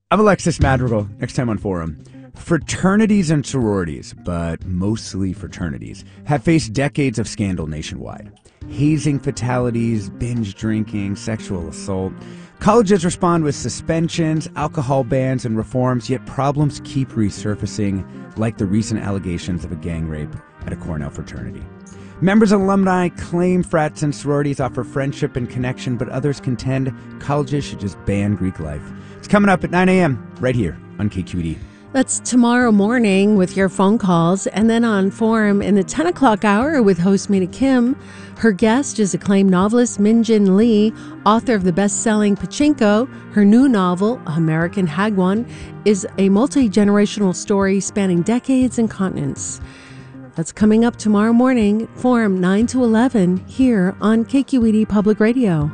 I'm Alexis Madrigal. Next time on Forum. Fraternities and sororities, but mostly fraternities, have faced decades of scandal nationwide. Hazing fatalities, binge drinking, sexual assault. Colleges respond with suspensions, alcohol bans, and reforms, yet problems keep resurfacing, like the recent allegations of a gang rape at a Cornell fraternity. Members and alumni claim frats and sororities offer friendship and connection, but others contend colleges should just ban Greek life. It's coming up at 9 a.m. right here on KQED. That's tomorrow morning with your phone calls, and then on Forum in the 10 o'clock hour with host Mina Kim. Her guest is acclaimed novelist Min Jin Lee, author of the best-selling Pachinko. Her new novel, American Hagwon, is a multi-generational story spanning decades and continents. That's coming up tomorrow morning, Forum 9 to 11, here on KQED Public Radio.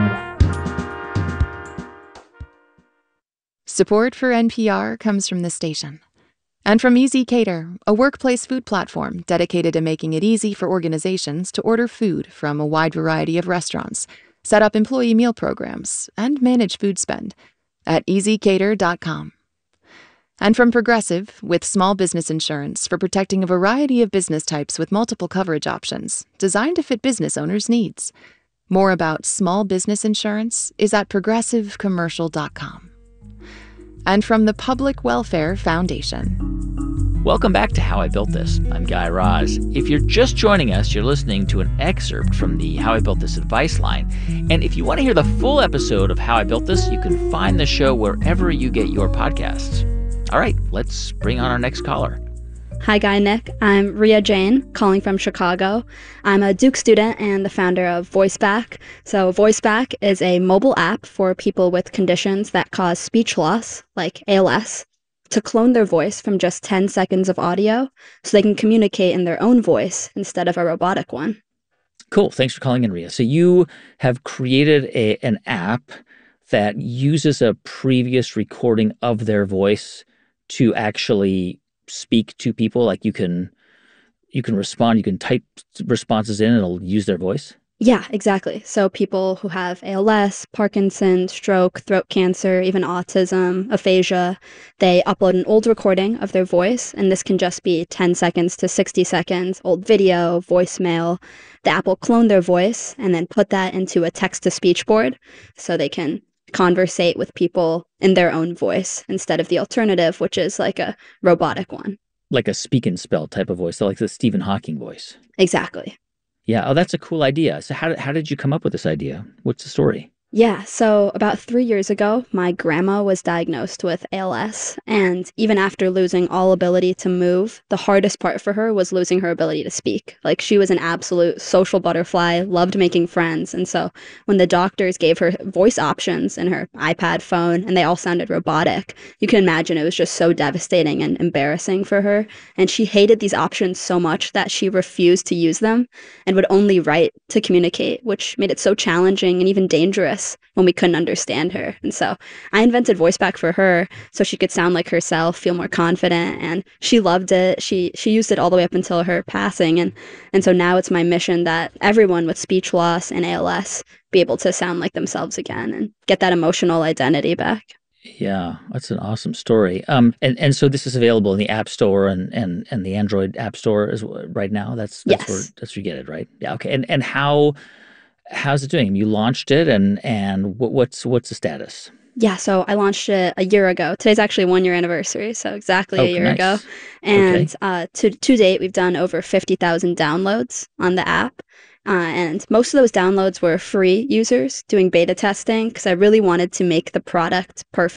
Support for NPR comes from the station. And from ezCater, a workplace food platform dedicated to making it easy for organizations to order food from a wide variety of restaurants, set up employee meal programs, and manage food spend at ezCater.com. And from Progressive, with small business insurance for protecting a variety of business types with multiple coverage options, designed to fit business owners' needs. More about small business insurance is at progressivecommercial.com. And from the Public Welfare Foundation. Welcome back to How I Built This. I'm Guy Raz. If you're just joining us, you're listening to an excerpt from the How I Built This advice line. And if you want to hear the full episode of How I Built This, you can find the show wherever you get your podcasts. All right, let's bring on our next caller. Hi, Guy Nick. I'm Ria Jane, calling from Chicago. I'm a Duke student and the founder of VoiceBack. So VoiceBack is a mobile app for people with conditions that cause speech loss, like ALS, to clone their voice from just 10 seconds of audio so they can communicate in their own voice instead of a robotic one. Cool. Thanks for calling in, Ria. So you have created an app that uses a previous recording of their voice to actually speak to people. Like you can respond, you can type responses in and it'll use their voice? Yeah, exactly. So people who have ALS, Parkinson's, stroke, throat cancer, even autism, aphasia, they upload an old recording of their voice, and this can just be 10 seconds to 60 seconds, old video, voicemail. The app will clone their voice and then put that into a text-to-speech board so they can conversate with people in their own voice instead of the alternative, which is like a robotic one. Like a speak and spell type of voice, so like the Stephen Hawking voice. Exactly. Yeah. Oh, that's a cool idea. So how did you come up with this idea? What's the story? Yeah, so about 3 years ago, my grandma was diagnosed with ALS, and even after losing all ability to move, the hardest part for her was losing her ability to speak. Like, she was an absolute social butterfly, loved making friends, and so when the doctors gave her voice options in her iPad phone, and they all sounded robotic, you can imagine it was just so devastating and embarrassing for her, and she hated these options so much that she refused to use them and would only write to communicate, which made it so challenging and even dangerous when we couldn't understand her. And so I invented VoiceBack for her so she could sound like herself, feel more confident, and she loved it. She used it all the way up until her passing. And so now it's my mission that everyone with speech loss and ALS be able to sound like themselves again and get that emotional identity back. Yeah, that's an awesome story. And so this is available in the App Store and the Android App Store as well, right now. That's Yes. where you get it, right? Yeah. Okay. And how's it doing? You launched it, and what's the status? Yeah, so I launched it a year ago. Today's actually 1 year anniversary, so exactly a year nice. ago. And to date, we've done over 50,000 downloads on the app. And most of those downloads were free users doing beta testing because I really wanted to make the product perfect